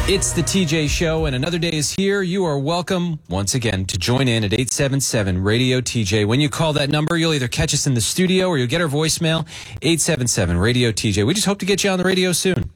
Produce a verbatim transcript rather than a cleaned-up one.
It's the T J Show, and another day is here. You are welcome once again to join in at eight seven seven radio T J. When you call that number, you'll either catch us in the studio or you'll get our voicemail, eight seven seven radio T J. We just hope to get you on the radio soon.